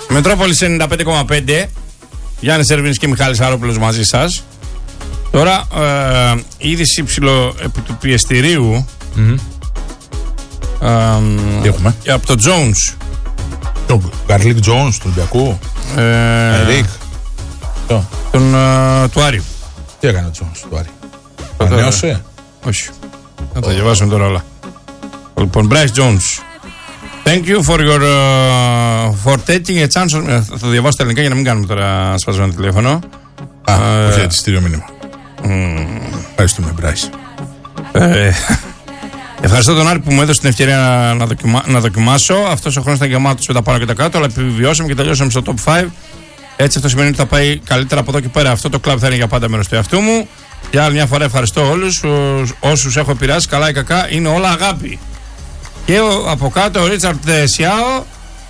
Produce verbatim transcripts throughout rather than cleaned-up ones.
Μετρόπολης ενενήντα πέντε κόμμα πέντε. Γιάννης Ερβίνης και Μιχάλης Αρόπουλος μαζί σας. Τώρα ε, η είδηση ψηλό επί του πιεστηρίου. Mm-hmm. Ε, Τι έχουμε? Από το Jones. Τον Γκαρλίκ Jones του Ολυμπιακού. Ερικ. Ε, τον ε, του Άριου. Τι έκανε ο Jones του Άρη? Ανανέωσε? Όχι. Θα τα διαβάσουμε τώρα όλα. Λοιπόν, Bryce Jones. Thank you for your uh, for taking a chance. Uh, θα το διαβάσω στα ελληνικά για να μην κάνουμε τώρα σπασμένο τηλέφωνο. Α, uh, όχι εισιτήριο μήνυμα. Mm. Ευχαριστούμε, Bryce. Ε, ευχαριστώ τον Άρη που μου έδωσε την ευκαιρία να, να, δοκιμα, να δοκιμάσω. Αυτός ο χρόνος ήταν γεμάτος με τα πάνω και τα κάτω, αλλά επιβιώσαμε και τελειώσαμε στο top πέντε. Έτσι αυτό σημαίνει ότι θα πάει καλύτερα από εδώ και πέρα. Αυτό το κλαμπ θα είναι για πάντα μέρος του εαυτού μου. Για άλλη μια φορά ευχαριστώ όλους όσους έχω επηρεάσει, καλά ή κακά, είναι όλα αγάπη. Και ο, από κάτω ο Ρίτσαρντ Σιάο,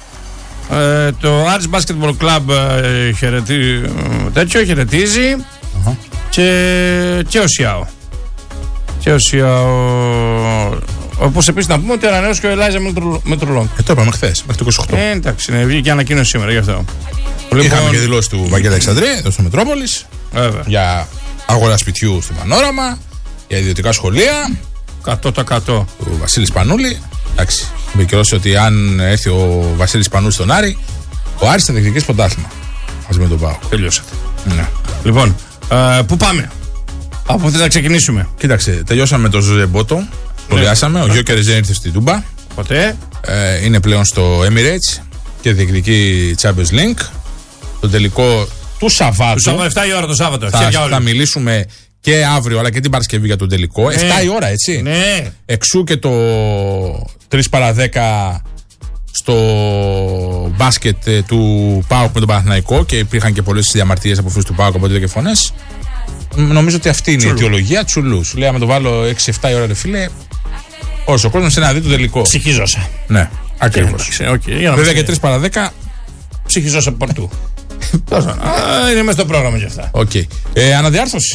ε, το Arts Basketball Club ε, χαιρετί, τέτοιο, χαιρετίζει uh-huh. και, και ο Σιάο. Και ο Σιάο. Όπως επίσης να πούμε ότι ανανέωσε και ο Ελάιζα Μετρουλόν. Ε, το είπαμε χθες, μέχρι το είκοσι οκτώ. Ε, εντάξει, ναι, βγήκε ανακοίνωση σήμερα γι' αυτό. Είχαμε λοιπόν... και δηλώσει του Βαγγέλη Αλεξανδρή εδώ στο Μετρόπολης. Βέβαια. Για αγορά σπιτιού στην Πανόραμα, για ιδιωτικά σχολεία. εκατό τοις εκατό. Του Βασίλη Πανούλη. Εντάξει. Είπε και ότι αν έρθει ο Βασίλης Πανούλη στον Άρη, ο Άρης θα διεκδικήσει πρωτάθλημα. Μαζί με τον ΠΑΟΚ. Τελειώσατε. Ναι. Λοιπόν, ε, πού πάμε? Από πού θα ξεκινήσουμε? Κοίταξε, τελειώσαμε με τον Ζωζέ Μπότο. Σχολιάσαμε. Ναι. Ο Γιώκερ δεν ήρθε στην Τούμπα. Ποτέ. Ε, είναι πλέον στο Emirates και διεκδικεί Champions League. Το τελικό του Σαββάτου. Του Σαββάτου, εφτά η ώρα το Σάββατο. Θα, θα μιλήσουμε και αύριο αλλά και την Παρασκευή για τον τελικό. Ναι. εφτά η ώρα, έτσι. Ναι. Εξού και το τρεις παρά δέκα στο μπάσκετ του ΠΑΟΚ με τον Παναθηναϊκό και υπήρχαν και πολλές διαμαρτυρίες από φίλους του ΠΑΟΚ από τότε και φωνές. Νομίζω ότι αυτή είναι Τσουλού. Η αιτιολογία. Τσουλού. Σου λέει, άμα το βάλω έξι εφτά η ώρα, ρε φίλε, όσο ο κόσμος είναι να δει το τελικό. Ψυχίζωσα. Ναι, ακριβώς. Okay, βέβαια και τρεις παρά δέκα. Ψυχίζωσα από παντού. Είναι μέσα στο πρόγραμμα και αυτά. Okay. Ε, αναδιάρθρωση.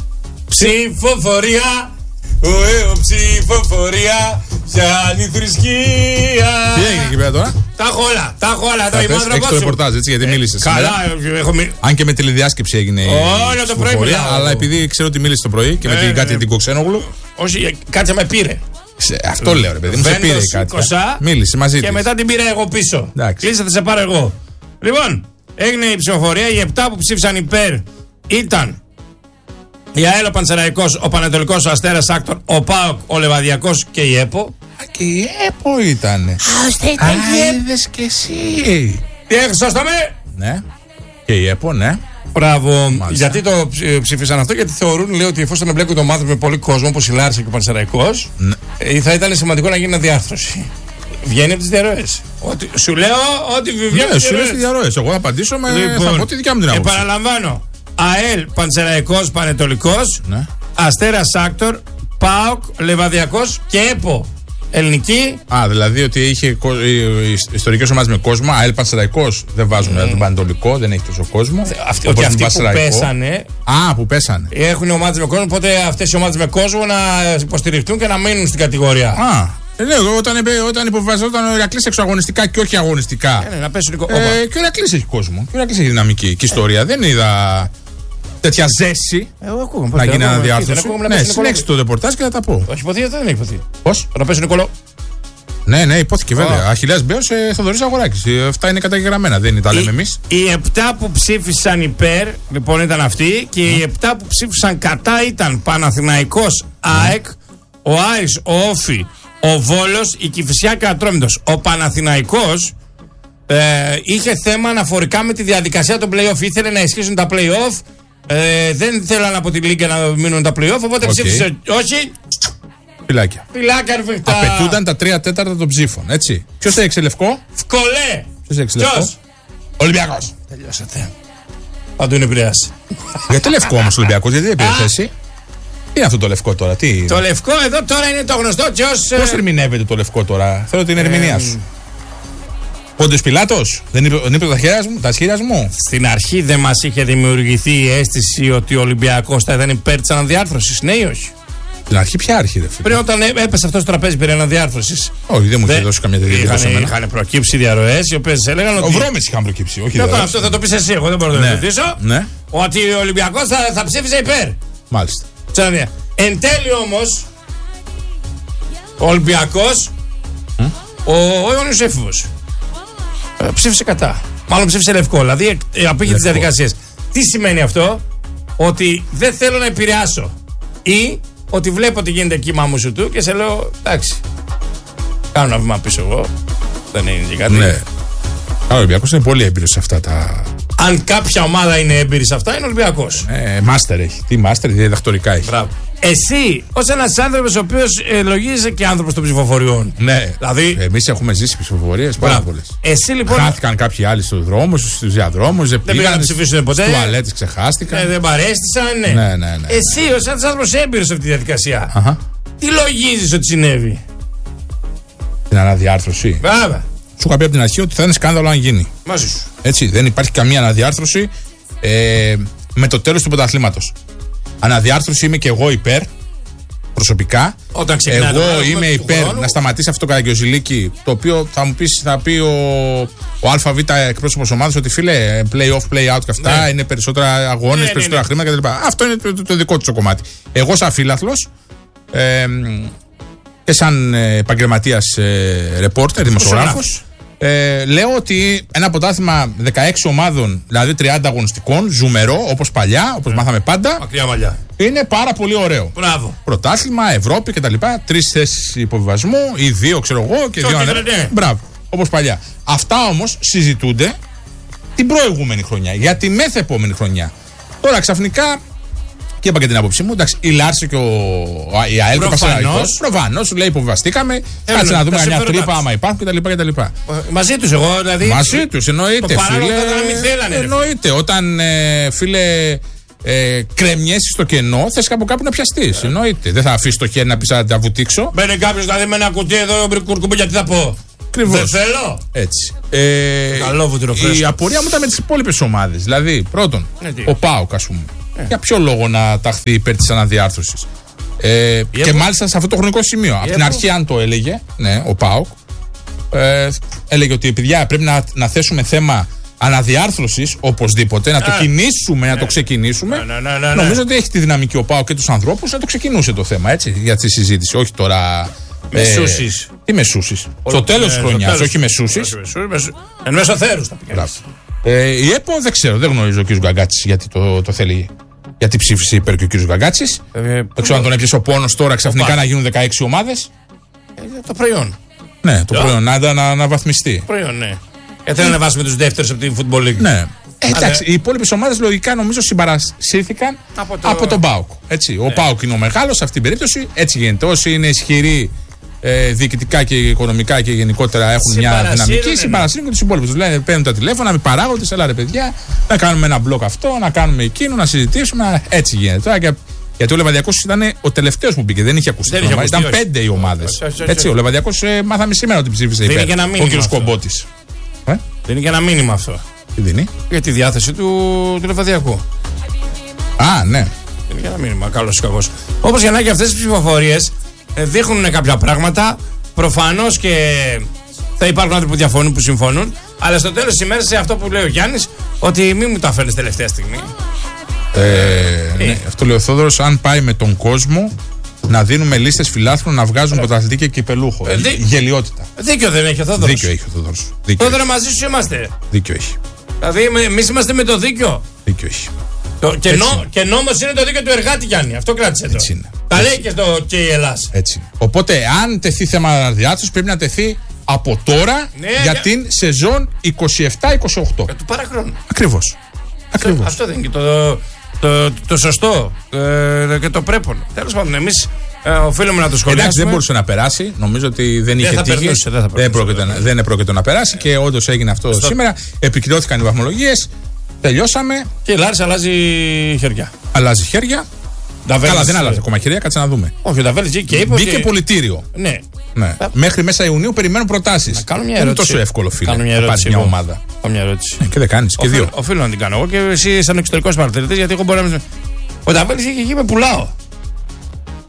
Ψηφοφορία. Ωε, ψηφοφορία. Πιάνει θρησκεία. Τι έγινε εκεί πέρα τώρα? Τα έχω όλα. Τα έχω όλα. Τα έχεις το ρεπορτάζ, έτσι, γιατί μίλησες. Καλά, έχω μιλήσει. Αν και με τηλεδιάσκεψη έγινε η ψηφοφορία. Αλλά επειδή ξέρω ότι μίλησε το πρωί και με την κάτι την Κοξένογλου. Όχι, κάτσε με πήρε. Αυτό λέω, ρε παιδί μου, σε πήρε κάτι. Μίλησε μαζί της. Και μετά την πήρα εγώ πίσω. Κλείσα, θα σε πάρω εγώ. Λοιπόν, έγινε η ψηφοφορία. Οι επτά που ψήφισαν υπέρ ήταν η ΑΕΛ, ο Πανσεραϊκός, ο Πανετολικός, ο Αστέρας Άκτορ, ο ΠΑΟΚ, ο Λεβαδιακός και η ΕΠΟ. Α, και η ΕΠΟ ήτανε. Α, ώστε ήταν η ΕΠΟ. Είδες και εσύ. Τι έχασαμε? Ναι. Και η ΕΠΟ, ναι. Μπράβο. Μάλιστα. Γιατί το ψήφισαν αυτό? Γιατί θεωρούν, λέει, ότι εφόσον εμπλέκουν ομάδα με πολύ κόσμο, όπως η Λάρισα και ο Πανσεραϊκός, ναι, θα ήταν σημαντικό να γίνει αναδιάρθρωση. Βγαίνει από τις διαρροές. Ότι, σου λέω ότι βγαίνει από τις διαρροές. Ναι, σου λέω διαρροές. Εγώ θα απαντήσω με. Λοιπόν, θα πω τη δικιά μου την άποψη. Επαναλαμβάνω. ΑΕΛ, Πανσεραϊκός, Πανετολικός, ναι, Αστέρας Άκτορ, ΠΑΟΚ, Λεβαδιακός και ΕΠΟ. Ελληνική. Α, δηλαδή ότι είχε ιστορικές ομάδες με κόσμο. ΑΕΛ, Πανσεραϊκός δεν βάζουν, mm. δηλαδή τον Πανετολικό, δεν έχει τόσο κόσμο. Αυτοί, ότι αυτοί που πέσανε. Α, που πέσανε. Έχουν ομάδες με κόσμο, οπότε αυτές οι ομάδες με κόσμο να υποστηριχτούν και να μείνουν στην κατηγορία. Α. Ναι, όταν, όταν υποβιβαζόταν ο Ηρακλής εξωαγωνιστικά και όχι αγωνιστικά. Ναι, ναι, να πέσουν λίγο. Ε, και ο Ηρακλής έχει κόσμο. Και ο Ηρακλής έχει δυναμική και ιστορία. Δεν είδα τέτοια ζέση εγώ, να γίνει αναδιάρθρωση. Ναι, συνέχισε το ρεπορτάζ και θα τα πω. Όχι υποθεί, δεν έχει υποθεί. Πώς? Να πέσει ο Νικολό. Ναι, ναι, υπόθηκε βέβαια. Αχιλλέας Μπέος, ε, Θοδωρής Αγοράκης. Αυτά είναι καταγεγραμμένα, δεν τα λέμε εμείς. Οι επτά που ψήφισαν υπέρ, λοιπόν, ήταν αυτοί. Και οι επτά που ψήφισαν κατά ήταν Παναθηναϊκός, ΑΕΚ, ο Άρης, ο Όφη, ο Βόλος, η Κηφισιά και ο Ατρόμητος. Ο Παναθηναϊκός ε, είχε θέμα αναφορικά με τη διαδικασία των play-off. Ήθελε να ισχύσουν τα play-off. Ε, δεν θέλαν από τη Λίγκα να μείνουν τα play-off. Οπότε okay. ψήφισε όχι. Φυλάκια. Φυλάκια, ρηφιχτά. Απαιτούνταν τα τρία τέταρτα των ψήφων. Έτσι. Ποιος έδειξε λευκό? Φκολέ. Ποιος έδειξε λευκό? Ολυμπιακός. Τελειώσατε. Παντού είναι Πειραιάς. Γιατί λευκό όμως ο Ολυμπιακός, γιατί δεν πήρε θέση? Τι είναι αυτό το λευκό τώρα, τι είναι? Το λευκό εδώ τώρα είναι το γνωστό και ως... Πώς ερμηνεύεται το λευκό τώρα? Θέλω την ερμηνεία ε, σου. Πόντιος Πιλάτος, δεν είπε, δεν είπε τα, μου, τα σχέδια μου. Στην αρχή δεν μας είχε δημιουργηθεί η αίσθηση ότι ο Ολυμπιακός θα ήταν υπέρ της αναδιάρθρωσης, ναι ή όχι? Την αρχή, ποια αρχή, ρε φίλε? Πριν όταν έπεσε αυτό στο τραπέζι περί αναδιάρθρωσης. Όχι, δεν μου είχε δώσει καμιά τέτοια διάρθρωση. Είχαν προκύψει διαρροές οι οποίες έλεγαν ότι. Ο Βρώμης είχαν προκύψει, όχι διαρροές. Αυτό θα το πεις εσύ, εγώ δεν μπορώ να το ρωτήσω. Ναι. Ότι ο Ολυμπιακός θα, θα ψήφιζε υπέρ. Μάλιστα. Ξαναδία. Εν τέλει όμως, ο Ολυμπιακός, mm? ο, ο Ιωάννης Έφηβος, ε, ψήφισε κατά. Μάλλον ψήφισε λευκό, δηλαδή ε, απήγε τις διαδικασίες. Τι σημαίνει αυτό? Ότι δεν θέλω να επηρεάσω. Ή ότι βλέπω ότι γίνεται κύμα μου σου του και σε λέω εντάξει. Κάνω ένα βήμα πίσω εγώ. Δεν είναι και κάτι. Ναι. Ο Ολυμπιακός είναι πολύ έμπειρος σε αυτά τα. Αν κάποια ομάδα είναι έμπειρη σε αυτά, είναι ο Ολυμπιακός. Ε, μάστερ έχει. Τι μάστερ, διδακτορικά έχει. Μπράβο. Εσύ, ως ένας άνθρωπος ο οποίος ε, λογίζεσαι και άνθρωπος των ψηφοφοριών. Ναι. Δηλαδή. Εμείς έχουμε ζήσει ψηφοφορίες πάρα πολλές. Εσύ λοιπόν. Χάθηκαν κάποιοι άλλοι στους δρόμους, στους διαδρόμους. Δεν πήγαν να ψηφίσουν ποτέ. Στους τουαλέτες ξεχάστηκαν. Ε, δεν παρέστησαν. Ναι. Ναι, ναι, ναι, ναι. Εσύ, ως ένας άνθρωπος έμπειρος σε αυτή τη διαδικασία. Αχα. Τι λογίζεις ότι συνέβη? Την αναδιάρθρωση. Μπράβο. Σου είχα πει από την αρχή ότι θα είναι σκάνδαλο αν γίνει. Μαζί σου. Έτσι, δεν υπάρχει καμία αναδιάρθρωση ε, με το τέλος του πρωταθλήματος. Αναδιάρθρωση είμαι και εγώ υπέρ. Προσωπικά, Όταν εγώ είμαι υπέρ χρόνου. να σταματήσει αυτό το Καραγκιόζηλίκι, το οποίο θα μου πεις, θα πει ο, ο ΑΒ εκπρόσωπος ομάδας ότι φίλε, play off, play out και αυτά, ναι. είναι περισσότερα αγώνες, ναι, περισσότερα ναι, ναι. χρήματα κτλ. Αυτό είναι το, το, το δικό του κομμάτι. Εγώ, σαν φίλαθλος ε, και σαν επαγγελματίας ε, ρεπόρτερ, δημοσιογράφος, ε, λέω ότι ένα πρωτάθλημα δεκαέξι ομάδων, δηλαδή τριάντα αγωνιστικών, ζουμερό, όπως παλιά, όπως ναι. μάθαμε πάντα. Μακριά μαλλιά. Είναι πάρα πολύ ωραίο. Μπράβο. Πρωτάθλημα, Ευρώπη κτλ. Τρεις θέσεις υποβιβασμού ή δύο, ξέρω εγώ, και, και δύο ανέβαια. Ναι. Μπράβο. Όπως παλιά. Αυτά όμως συζητούνται την προηγούμενη χρονιά. Για τη μεθεπόμενη χρονιά. Τώρα ξαφνικά. Και είπα και την άποψή μου. Εντάξει, η Λάρση και ο, η ΑΕΛ και ο προφανώς λέει υποβιβαστήκαμε. Κάτσε να δούμε μια τρύπα άμα υπάρχουν κτλ. Μαζί τους εγώ δηλαδή. Μαζί τους εννοείται. Το φίλε, να θέλανε, εννοείται. Όταν ε, φίλε. Ε, κρεμιέσαι στο κενό, θες από κάπου να πιαστείς. Ε. Εννοείται. Δεν θα αφήσεις το χέρι να πεις να τα βουτήξω. Μπαίνει κάποιος δηλαδή με ένα κουτί εδώ, κουρκουμπού, γιατί θα πω. Ακριβώς. Δεν θέλω. Έτσι. Ε, Καλό βουτύρο φρέσκο. Η απορία μου ήταν με τις υπόλοιπες ομάδες. Δηλαδή, πρώτον, ε, ο ΠΑΟΚ, ας πούμε. Ε. Για ποιο λόγο να ταχθεί υπέρ της αναδιάρθρωσης. Ε, και έπο. μάλιστα σε αυτό το χρονικό σημείο. Από την αρχή, αν το έλεγε, ναι, ο ΠΑΟΚ, ε, έλεγε ότι παιδιά πρέπει να, να θέσουμε θέμα αναδιάρθρωσης οπωσδήποτε, να το ε, κινήσουμε, ε, να το ξεκινήσουμε. Ναι, ναι, ναι, ναι. Νομίζω ότι έχει τη δυναμική ο ΠΑΟΚ και τους ανθρώπους να το ξεκινούσε το θέμα, έτσι, για τη συζήτηση. Όχι τώρα. Μεσούσεις. Ε, τι μεσούσεις. Στο τέλος της χρονιάς, όχι μεσούσεις. Εν μέσω θέρους τα πήγαμε. Ε, η ΕΠΟ δεν ξέρω, δεν γνωρίζω ο κ. Γκαγκάτσης γιατί το, το θέλει. Γιατί ψήφισε υπέρ και ο κ. Γκαγκάτσης. Ε, δεν ξέρω αν τον έπιασε ο πόνος τώρα ξαφνικά να γίνουν δεκαέξι ομάδες. Ε, το προϊόν. Ναι, το προϊόν, να αναβαθμιστεί. Προϊόν, ναι. Γιατί να ανεβάσουμε τους δεύτερους από την Football League. Ναι. Ε, εντάξει, οι υπόλοιπες ομάδες λογικά νομίζω συμπαρασύρθηκαν από, το... από τον ΠΑΟΚ. Έτσι. Ναι. Ο ΠΑΟΚ είναι ο μεγάλος σε αυτήν την περίπτωση. Έτσι γίνεται. Όσοι είναι ισχυροί ε, διοικητικά και οικονομικά και γενικότερα έχουν μια δυναμική, συμπαρασύρουν και τους υπόλοιπους. Τους λένε, παίρνουν τα τηλέφωνα με παράγοντες, έλα ρε παιδιά, να κάνουμε ένα μπλοκ αυτό, να κάνουμε εκείνο, να συζητήσουμε. Έτσι γίνεται. Τώρα, και, γιατί ο Λεβαδιακός ήταν ο τελευταίος που μπήκε, δεν είχε ακουστεί. Δεν είχε ακουστεί, ήταν όχι. πέντε οι ομάδες. Έτσι, ο Λεβαδιακός ε, μάθαμε σήμερα ότι ψήφισε υπέρ. Ο κ. Κομπότης. Ε? Δίνει και ένα μήνυμα αυτό. Τι δίνει? Για τη διάθεση του, του Λεβαδιακού. Α, ναι. Δίνει και ένα μήνυμα, καλός ή κακός. Όπως για να έχει αυτές τις ψηφοφορίες ε, δείχνουν κάποια πράγματα. Προφανώς και θα υπάρχουν άνθρωποι που διαφωνούν, που συμφωνούν. Αλλά στο τέλος της ημέρας, σε αυτό που λέει ο Γιάννης, ότι μην μου το αφήνεις τελευταία στιγμή. Ε, ναι, αυτό λέει ο Θόδωρος. Αν πάει με τον κόσμο, να δίνουμε λίστες φιλάθλων να βγάζουν πρωταθλητή και κυπελούχο. Ε, δι... Γελιότητα. Δίκιο δεν έχει ο Θόδωρος. Δίκιο έχει ο Θόδωρος. Θόδωρα, μαζί σου είμαστε. Δίκιο έχει. Δηλαδή, εμείς είμαστε με το δίκιο. Δίκιο έχει. Το, και, νο, και νόμος είναι το δίκαιο του εργάτη, Γιάννη. Αυτό κράτησε το. Έτσι είναι. Τα λέει και στο και η Ελλάς. Έτσι. Οπότε, αν τεθεί θέμα αναδιάρθρωσης, πρέπει να τεθεί από τώρα, ναι, για, για την σεζόν είκοσι επτά είκοσι οκτώ. Για του παραχρόνου. Ακριβώς. Ακριβώς. Αυτό δεν είναι και το, το, το, το σωστό ε, και το πρέπον. Τέλος πάντων, εμείς ε, οφείλουμε να το σχολιάσουμε. Εντάξει, δεν μπορούσε να περάσει. Νομίζω ότι δεν είχε τύχει. Περνούσε, δεν, δεν, πρόκειται, δεν, δεν πρόκειται να περάσει ε, και όντως έγινε αυτό στο... σήμερα. Επικυρώθηκαν οι βαθμολογίες. Τελειώσαμε. Και η Λάρης αλλάζει χέρια. Αλλάζει χέρια. Νταβέλης... Καλά, δεν αλλάζει ακόμα χέρια, κάτσε να δούμε. Όχι, ο Νταβέλης και είπε. Μπήκε ότι... πολιτήριο. Ναι. ναι. Θα... Μέχρι μέσα Ιουνίου περιμένουν προτάσεις. Κάνω μια ερώτηση. Δεν είναι τόσο εύκολο, φίλε. Κάνω μια ερώτηση. Μια ομάδα. Κάνω μια ερώτηση. Ε, και δεν κάνεις. Και δύο. Οφείλω να την κάνω εγώ και εσύ, σαν εξωτερικός παρατηρητής, γιατί εγώ μπορώ να. Ο Νταβέλης είχε εκεί με πουλάω.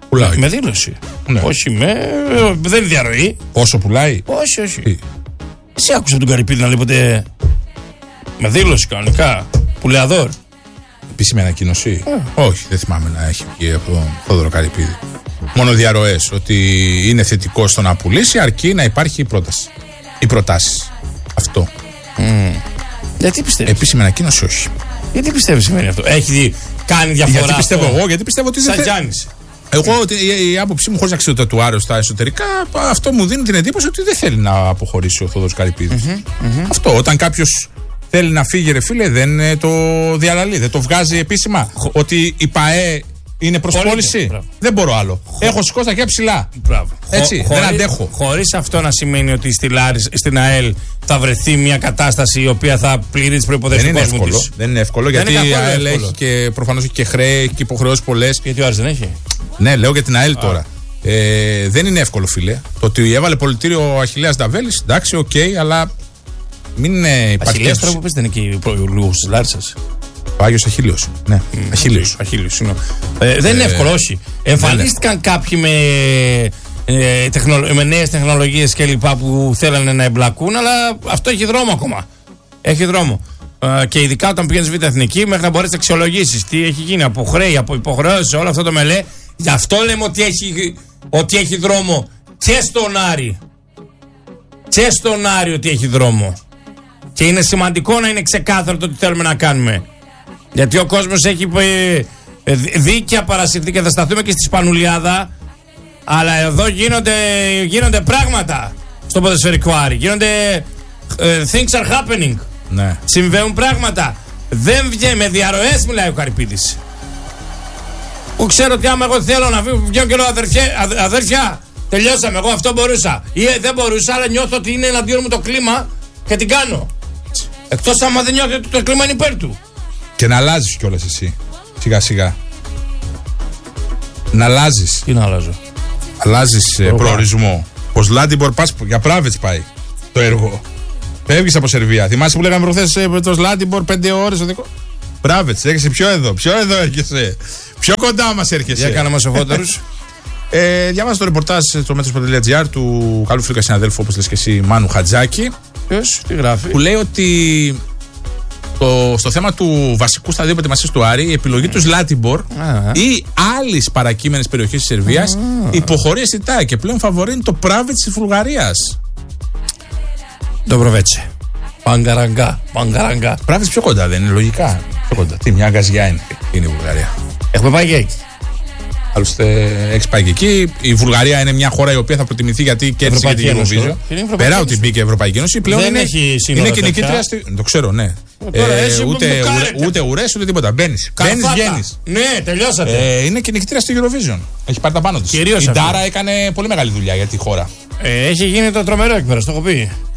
Πουλάει. Με δήλωση. Ναι. Όχι με. Δεν είναι διαρροή. Πόσο πουλάει? Όχι, όχι. Τι? Εσύ άκουσα από τον Καρυπίδη να λέει ποτέ. Με δήλωση κανονικά. Πουλεαδόρ. Επίσημη ανακοίνωση. Mm. Όχι, δεν θυμάμαι να έχει βγει από τον Θόδωρο Καρυπίδη. Μόνο διαρροές ότι είναι θετικό στο να πουλήσει, αρκεί να υπάρχει η πρόταση. Οι προτάσεις. Αυτό. Mm. Γιατί πιστεύεις? Επίσημη ανακοίνωση, όχι. Γιατί πιστεύεις σημαίνει αυτό? Έχει κάνει διαφορά? Γιατί πιστεύω αυτό? εγώ, γιατί πιστεύω ότι Σαν δεν θε... Γιάννης. Εγώ, η, η άποψή μου, χωρίς να ξέρω το του Άρεο στα εσωτερικά, αυτό μου δίνει την εντύπωση ότι δεν θέλει να αποχωρήσει ο Θόδωρος Καρυπίδης. Mm-hmm, mm-hmm. Αυτό, όταν κάποιος θέλει να φύγει, ρε φίλε, δεν το διαλαλεί, δεν το βγάζει επίσημα. Χω... Ότι η ΠΑΕ είναι προσπόληση. Δεν μπορώ άλλο. Χω... Έχω σηκώσει τα χέρια ψηλά. Μπράβο. Έτσι, Χω... δεν χωρίς, αντέχω. Χωρίς αυτό να σημαίνει ότι στη Λάρις, στην ΑΕΛ θα βρεθεί μια κατάσταση η οποία θα πληρεί τις προϋποθέσεις του κόσμου της. Δεν είναι εύκολο, γιατί η ΑΕΛ έχει και προφανώς έχει και χρέη και υποχρεώσεις πολλές. Γιατί ο Άρης δεν έχει. Ναι, λέω για την ΑΕΛ Α. τώρα. Ε, δεν είναι εύκολο, φίλε. Το ότι έβαλε πολιτήριο ο Αχιλλέας Νταβέλης, εντάξει, οκ, okay, αλλά μην είναι υπάρχει. Αχιλλέας τώρα που πες δεν είναι εκεί ο λόγος της Λάρισσας. Ο Άγιος Αχίλλειος. Ναι, mm, Αχίλλειος. Αχίλλειος ε, δεν είναι εύκολο, όχι. Εμφανίστηκαν ναι, κάποιοι με, ε, τεχνο, με νέες τεχνολογίες και λοιπά που θέλανε να εμπλακούν, αλλά αυτό έχει δρόμο ακόμα. Έχει δρόμο. Ε, και ειδικά όταν πηγαίνεις Β' Εθνική, μέχρι να μπορείς να αξιολογήσεις τι έχει γίνει από χρέη, από υποχρεώσεις, όλο αυτό το μελέ. Γι' αυτό λέμε ότι έχει, ότι έχει δρόμο και στον Άρη. Και στον Άρη ότι έχει δρόμο. Και είναι σημαντικό να είναι ξεκάθαρο το τι θέλουμε να κάνουμε. Γιατί ο κόσμος έχει ε, δίκαια παρασυρθεί και θα σταθούμε και στη Σπανουλιάδα. Αλλά εδώ γίνονται, γίνονται πράγματα στο ποδοσφαιρικό Άρη. Γίνονται ε, things are happening. Ναι. Συμβαίνουν πράγματα. Δεν βγαίνει με διαρροές, μιλάει ο Καρυπίδης. Που ξέρω ότι άμα εγώ θέλω να βγαίνω και λέω αδερφιά, αδερφιά, τελειώσαμε. Εγώ αυτό μπορούσα. Ή ε, δεν μπορούσα, αλλά νιώθω ότι είναι εναντίον μου το κλίμα και την κάνω. Εκτός άμα δεν νιώθει ότι το κλίμα είναι υπέρ του. Και να αλλάζεις κιόλας εσύ. Σιγά σιγά. Να αλλάζεις. Τι να αλλάζω? Αλλάζεις ε, προορισμό. Ο Σλάντιμπορ πας για Πράβετς πάει το έργο. Φεύγεις από Σερβία. Θυμάσαι που λέγαμε προχθές ε, το Σλάντιμπορ πέντε ώρες. Δικό... Πράβετς, έρχεσαι πιο εδώ. Πιο εδώ έρχεσαι. Πιο κοντά μας έρχεσαι. Για κάναμε σοφότερους. ε, διάβασα το ρεπορτάζ στο μέτρος.gr του καλού φίλου και συναδέλφου, όπως λες και εσύ, Μάνου Χατζάκη. Ποιος, τι γράφει? Που λέει ότι το, στο θέμα του βασικού σταδίου προετοιμασίας του Άρη, η επιλογή mm. του Σλάτιμπορ ah. ή άλλης παρακείμενης περιοχής της Σερβίας ah. υποχωρεί αισθητά και πλέον φαβορεί το Πράβετς της Βουλγαρίας. Ντομπροβέτσε. Παγκαραγκά. Παγκαραγκά. Πράβετς πιο κοντά δεν είναι, λογικά. Πιο κοντά. Τι, μια γκαζιά είναι, είναι η Βουλγαρία. Έχουμε πάει και εκεί. Άλλωστε, έχει πάει και εκεί. Η Βουλγαρία είναι μια χώρα η οποία θα προτιμηθεί γιατί κέρδισε και την Eurovision. Πέρα ότι μπήκε η Ευρωπαϊκή Ένωση, πλέον δεν είναι, είναι και νικήτρια. Στη... Το ξέρω, ναι. Τώρα, ε, εσύ ούτε ουρέ, ούτε ουρές ούτε τίποτα. Μπαίνει. Μπαίνει, βγαίνει. Ναι, τελειώσατε. Ε, είναι και νικήτρια στη Eurovision. Έχει πάρει τα πάνω τη. Η Ντάρα έκανε πολύ μεγάλη δουλειά για τη χώρα. Ε, έχει γίνει το τρομερό εκεί πέρα, το έχω πει.